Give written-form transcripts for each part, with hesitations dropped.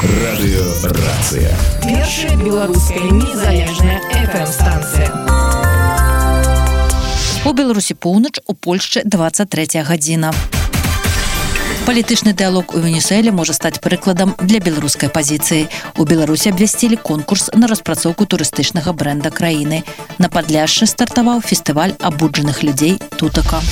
Радыёрацыя. Першая беларуская незалежная FM-станцыя. У Беларусі поўнач, у Польшчы 23 гадзіна. Палітычны дыялог у Венесуэле можа стаць прыкладам для беларускай пазіцыі. У Беларусі абвясцілі конкурс на распрацоўку турыстычнага брэнда краіны. На Падляшшы стартаваў фестываль абуджаных людзей «Тутака».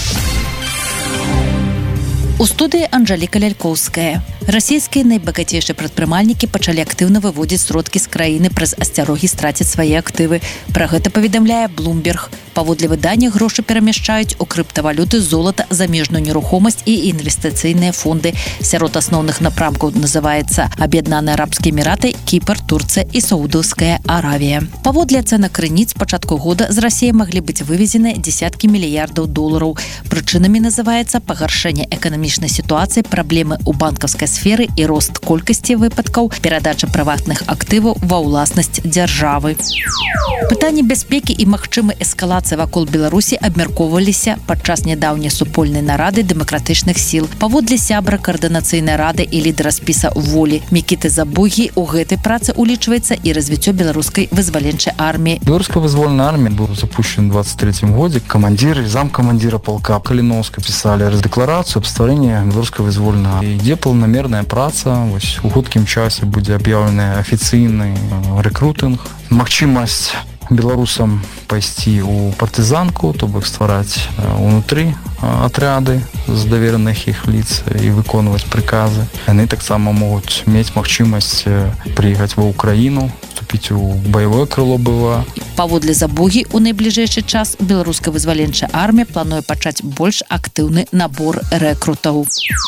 У студыі Анжэліка Лялькоўская. Расійскія найбагацейшыя прадпрымальнікі пачалі актыўна выводзіць сродкі з краіны праз асцярогі страціць свае актывы. Пра гэта паведамляе Bloomberg. Паводле выдання грошы перамяшчаюць у крыптавалюты, золата, замежную нерухомасць і інвестыцыйныя фонды. Сярод асноўных напрамкаў называецца Аб'яднаныя Арабскія Эміраты, Кіпр, Турцыя і Саудаўская Аравія. Паводле ацэнак крыніц, з пачатку года з Расіі маглі быць вывезены дзесяткі мільярдаў долараў. Прычынамі называецца пагаршэнне эканамічнай сітуацыі, праблемы ў банкаўскай сферы і рост колькасці выпадкаў перадачы прыватных актываў ва ўласнасць дзяржавы. Пытанні бяспекі і магчымай эскалацыі вакол Беларусі абмяркоўваліся падчас нядаўняй супольнай нарады дэмакратычных сіл. Паводле сябра каардынацыйнай рады і лідара спіса волі Мікіты Забугі, у гэтай працы улічваецца і развіццё беларускай вызваленчай арміі. Беларуская вызвольная армія быў запущен в 23-м годзе. Камандзір і замкамандзіра полка Каліноўска пісалі дэкларацыю аб стварэнні беларускай вызвольнай арміі. Ідзе планамерная праца. Вось у хуткім часе будзе аб'яўлены афіцыйны рэкрутынг. Магчымасць беларусам пайсці ў партызанку, то бок ствараць унутры атряды з давераных іх лиц і выконваць прыказы. Яны таксама могуць мець магчымасць прыехаць ва Ўкраіну, вступіць у баявое крыло БВА. Паводле Забугі, у найбліжэйшы час беларуская вызваленчая армія плануе пачаць больш актыўны набор рэкрутаў.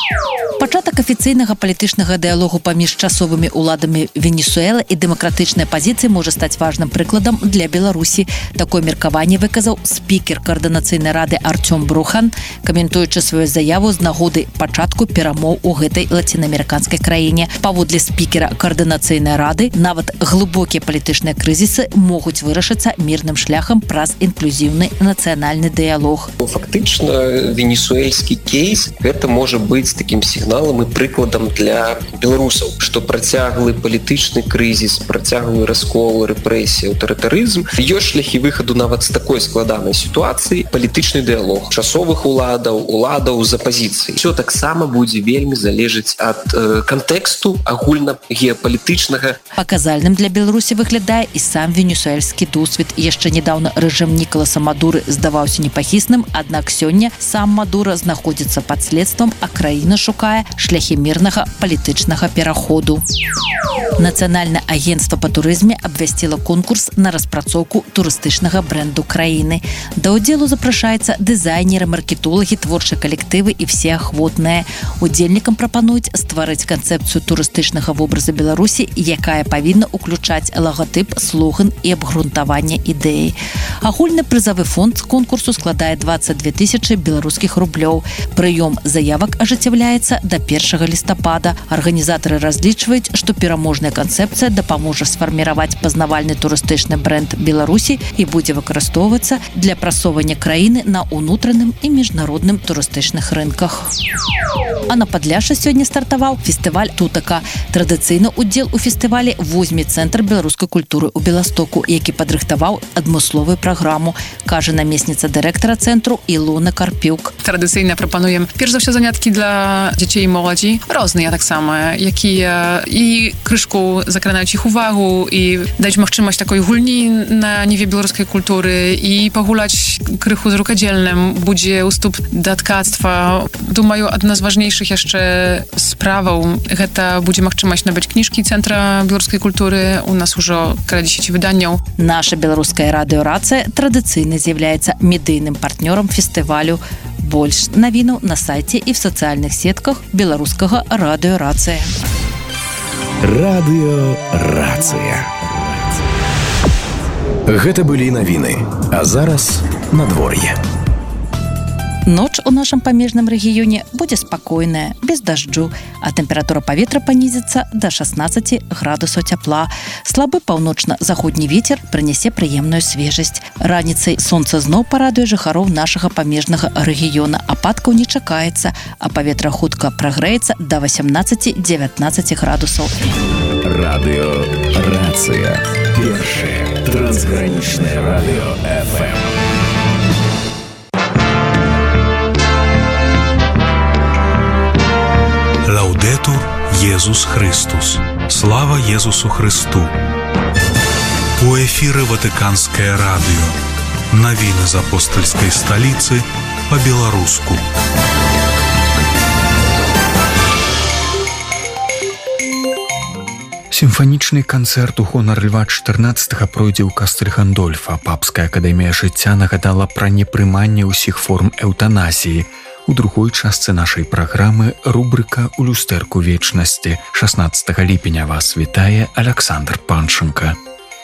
Пачатак афіцыйнага палітычнага дыялогу паміж часовымі ўладамі Венесуэлы і дэмакратычнай пазіцыі можа стаць важным прыкладам для Беларусі. Такое меркаванне выказаў спікер каардынацыйнай рады Артём Брухан, каментуючы сваю заяву з нагоды пачатку перамоў у гэтай лацінаамерыканскай краіне. Паводле спікера каардынацыйнай рады, нават глыбокія палітычныя крызісы могуць вырашыцца мірным шляхам праз інклюзіўны нацыянальны дыялог. Фактычна, венесуэльскі кейс гэта можа быць такім сігналам і прыкладам для беларусаў, што працяглы палітычны крызіс, працяглы раскол, рэпрэсія, аўтарытарызм, ёсць шляхі выхаду нават з такой складанай сітуацыі, палітычны дыялог часовых уладаў з апазіцыяй. Усё таксама будзе вельмі залежыць ад кантэксту агульна геапалітычнага. Паказальным для Беларусі выглядае і сам венесуэльскі досвед. Яшчэ нядаўна рэжым Нікаласа Мадуры здаваўся непахісным, аднак сёння сам Мадура знаходзіцца пад следствам, а краіна шукае шляхі мірнага палітычнага пераходу. Нацыянальнае агенцтва па турызме абвясціла конкурс на распрацоўку турыстычнага брэнду краіны. Да ўдзелу запрашаецца дызайнеры, маркетолагі, творчыя калектывы і все ахвотныя. Удзельнікам прапануюць стварыць канцэпцыю турыстычнага вобраза Беларусі, якая павінна ўключаць лагатып, слоган і абгрунтаванне ідэі. Агульны прызавы фонд з конкурсу складае 22 000 беларускіх рублёў. Прыём заявак ажыццяўляецца да 1 лістапада. Арганізатары разлічваюць, што пераможная канцэпцыя дапаможа сфарміраваць пазнавальны турыстычны брэнд Беларусі і будзе выкарыстоўвацца для прасоўвання краіны на ўнутраным і міжнародным турыстычных рынках. А на Падляшшы сёння стартаваў фестываль «Тутака». Традыцыйна ўдзел у фестывалі возьме Цэнтр беларускай культуры ў Беластоку, які падрыхтаваў адмысловую праграму, кажа намесніца дырэктара цэнтру Ілона Карпюк. Традыцыйна прапануем перш за ўсё заняткі для дзяцей і моладзі, розныя таксама, якія і крышку закранаюць іх увагу і даюць магчымасць такой гульні на ніве беларускай культуры і пагуляць крыху з рукадзельным. Будзе уступ да ткацтва. Думаю, адна з важнейшых яшчэ справаў гэта будзе магчымасць набыць кніжкі Цэнтра беларускай культуры. У нас ужо каля 10 выданняў. Наша беларуская радыёрацыя традыцыйна з'яўляецца медыйным партнёрам фестывалю. Больш навінаў на сайце і в сацыяльных сетках беларускага радыёрацыя. Радыёрацыя. Гэта былі навіны, а зараз надвор'е. Ноч у нашым памежным рэгіёне будзе спакойная, без дажджу, а тэмпература паветра панізіцца да 16 градусаў цяпла. Слабы паўночна-заходні вецер прынясе прыемную свежасць. Раніцай сонца зноў парадуе жыхароў нашага памежнага рэгіёна. Ападкаў не чакаецца, а паветра хутка прагрэецца да 18-19 градусаў. Радыёрацыя. Першае трансгранічнае радыё FM. Лаудетур Езус Христус. Слава Езусу Христу. У эфіры Ватыканскае радыё. Навіны з апостальскай сталіцы па-беларуску. Сімфанічны канцэрт у гонар Льва XIV пройдзе ў кастэль Гандольфа. Папская акадэмія жыцця нагадала пра непрыманне ўсіх форм эўтаназіі. У другой частцы нашай праграмы рубрыка «У люстэрку вечнасці». 16 ліпеня вас вітае Александр Панченко.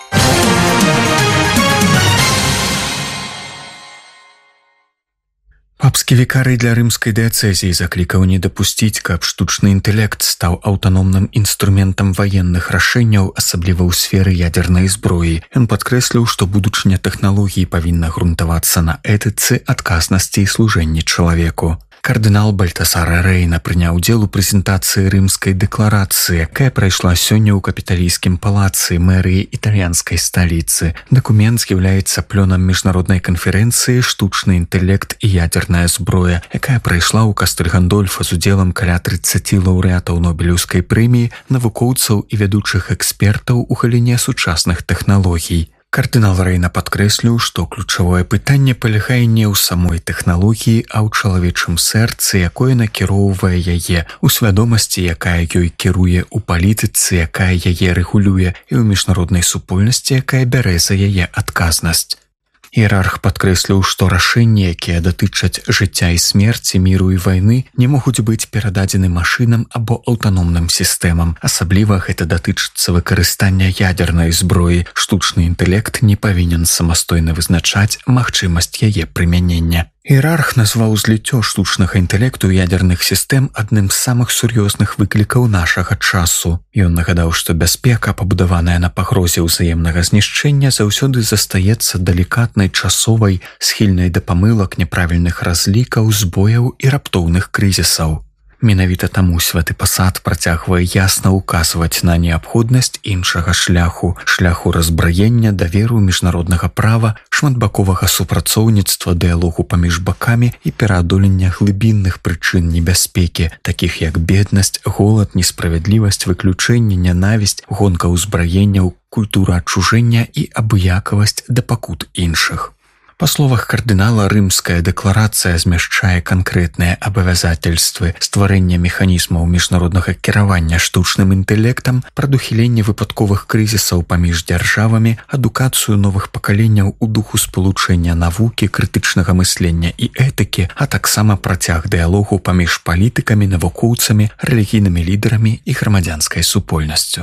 Папскі вікарый для рымскай дыяцэзіі заклікаў не дапусціць, каб штучны інтэлект стаў аўтаномным інструментам ваенных рашэнняў, асабліва ў сферы ядзернай зброі. Ён падкрэсліў, што будучыня тэхналогій павінна грунтавацца на этыцы, адказнасці і служэнні чалавеку. Кардынал Бальтасар Рейна прыняў удзел у прэзентацыі рымскай дэкларацыі, якая прайшла сёння ў капіталійскім палацы мэрыі італьянскай сталіцы. Дакумент з'яўляецца плёнам міжнароднай канферэнцыі «Штучны інтэлект і ядзерная зброя», якая прайшла ў кастэль Гандольфа з удзелам каля 30 лаўрэатаў Нобелеўскай прэміі, навукоўцаў і вядучых экспертаў у галіне сучасных тэхналогій. Кардынал Рейна падкрэсліў, што ключавое пытанне палягае не ў самой тэхналогіі, а ў чалавечым сэрцы, якое накіроўвае яе, у свядомасці, якая ёй кіруе, у палітыцы, якая яе рэгулюе, і ў міжнароднай супольнасці, якая бярэ за яе адказнасць. Іерарх падкрэсліў, што рашэнні, якія датычаць жыцця і смерці, міру і вайны, не могуць быць перададзены машынам або аўтаномным сістэмам. Асабліва гэта датычыцца выкарыстання ядзернай зброі. Штучны інтэлект не павінен самастойна вызначаць магчымасць яе прымянення. Іерарх назваў зліццё штучнага інтэлекту і ядзерных сістэм адным з самых сур'ёзных выклікаў нашага часу. Ён нагадаў, што бяспека, пабудаваная на пагрозе ўзаемнага знішчэння, заўсёды застаецца далікатнай, часовай, схільнай да памылак, няправільных разлікаў, збояў і раптоўных крызісаў. Менавіта таму святы пасад працягвае ясна ўказваць на неабходнасць іншага шляху разбраення, даверу міжнароднага права, шматбаковага супрацоўніцтва, дыялогу паміж бакамі і пераадолення глыбінных прычын небяспекі, такіх як беднасць, голад, несправядлівасць, выключэнне, нянавісць, гонка ўзбраенняў, культура адчужэння і абыякавасць да пакут іншых. Па словах кардынала, рымская дэкларацыя змяшчае канкрэтныя абавязательствы стварэння механізмаў міжнароднага кіравання штучным інтэлектам, прадухіленне выпадковых крызісаў паміж дзяржавамі, адукацыю новых пакаленняў у духу спалучэння навукі, крытычнага мыслення і этыкі, а таксама працяг дыялогу паміж палітыкамі, навукоўцамі, рэлігійнымі лідарамі і грамадзянскай супольнасцю.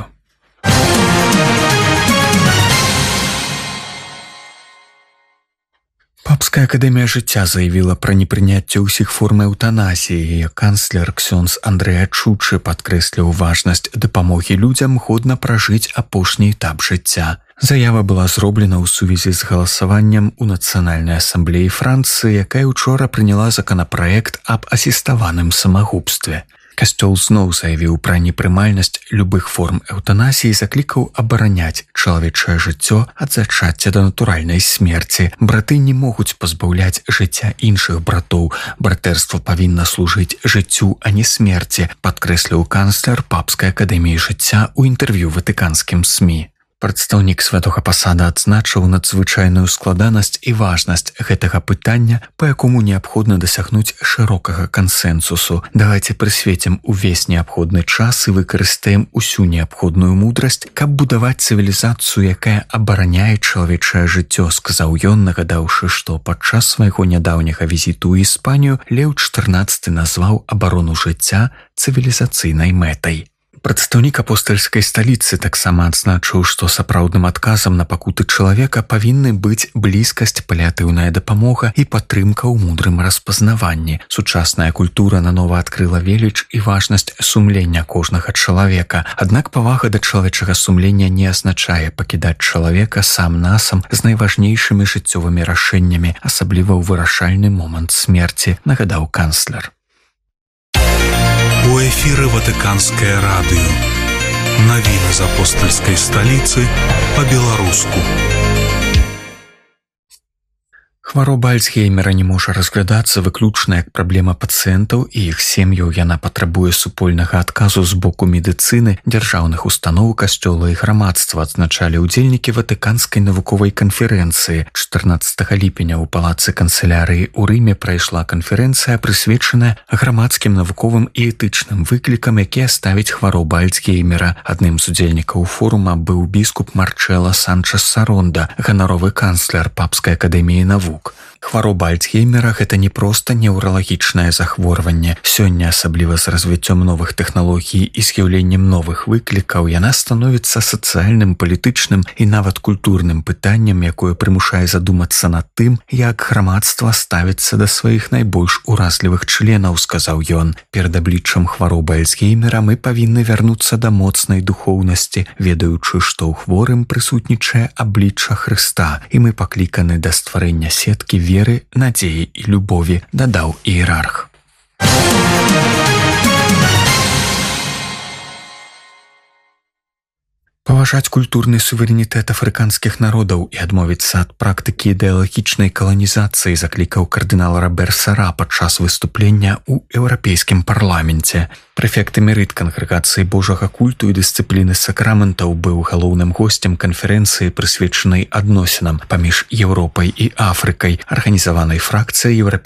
Папская акадэмія жыцця заявіла пра непрыняцце ўсіх форм эўтаназіі. Яе канцлер ксёндз Андрэа Чучы падкрэсліў важнасць дапамогі людзям годна пражыць апошні этап жыцця. Заява была зроблена ў сувязі з галасаваннем у Нацыянальнай асамблеі Францыі, якая учора прыняла законапраект аб асіставаным самагубстве. Касцёл зноў заявіў пра непрымальнасць любых форм эўтаназіі і заклікаў абараняць чалавечае жыццё ад зачацця да натуральнай смерці. Браты не могуць пазбаўляць жыцця іншых братоў. Братэрства павінна служыць жыццю, а не смерці, падкрэсліў канцлер Папскай акадэміі жыцця ў інтэрв'ю ватыканскім СМІ. Прадстаўнік святога пасада адзначыў надзвычайную складанасць і важнасць гэтага пытання, па якому неабходна дасягнуць шырокага кансэнсусу. Давайце прысвецім увесь неабходны час і выкарыстаем усю неабходную мудрасць, каб будаваць цывілізацыю, якая абараняе чалавечае жыццё, сказаў ён, нагадаўшы, што падчас свайго нядаўняга візіту ў Іспанію Леў XIV назваў абарону жыцця цывілізацыйнай мэтай. Прадстаўнік апостальскай сталіцы таксама адзначыў, што сапраўдным адказам на пакуты чалавека павінны быць блізкасць, паліатыўная дапамога і падтрымка ў мудрым распазнаванні. Сучасная культура нанова адкрыла веліч і важнасць сумлення кожнага чалавека. Аднак павага да чалавечага сумлення не азначае пакідаць чалавека сам-насам з найважнейшымі жыццёвымі рашэннямі, асабліва ў вырашальны момант смерці, нагадаў канцлер. У эфіры Ватыканскае радыё. Навіны з апостальскай сталіцы па-беларуску. Хвароба Альцгеймера не можа разглядацца выключна як праблема пацыентаў і іх сем'яў. Яна патрабуе супольнага адказу з боку медыцыны, дзяржаўных устаноў, касцёла і грамадства, адзначалі ўдзельнікі Ватыканскай навуковай канферэнцыі. 14 ліпеня ў палацы канцылярыі ў Рыме прайшла канферэнцыя, прысвечаная грамадскім, навуковым і этычным выклікам, якія ставіць хвароба Альцгеймера. Адным з удзельнікаў форума быў біскуп Марчэло Санчес Саронда, ганаровы канцлер Папскай акадэміі навук. Хвароба Альцгеймера – гэта не проста неўралагічнае захворванне. Сёння, асабліва з развіццём новых тэхналогій і з'яўленнем новых выклікаў, яна становіцца сацыяльным, палітычным і нават культурным пытаннем, якое прымушае задумацца над тым, як грамадства ставіцца да сваіх найбольш уразлівых членаў, сказаў ён. Перад абліччам хваробы Альцгеймера мы павінны вярнуцца да моцнай духоўнасці, ведаючы, што ў хворым прысутнічае аблічча Хрыста, і мы пакліканы да стварэння сеткі веры, надзеі і любові, дадаў іерарх. Паважаць культурны суверэнітэт афрыканскіх народаў і адмовіцца ад практыкі ідэалагічнай каланізацыі заклікаў кардынал Робер Сара падчас выступлення ў Еўрапейскім парламенце. Прэфект эмерыт кангрэгацыі Божага культу і дысцыпліны сакраментаў быў галоўным госцем канферэнцыі, прысвечанай адносінам паміж Еўропай і Афрыкай, арганізаванай фракцыяй